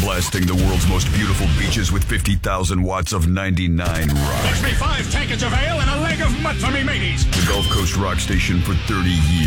Blasting the world's most beautiful beaches with 50,000 watts of 99 rock. Fix me 5 tankards of ale and a leg of mud for me mateys. The Gulf Coast rock station for 30 years.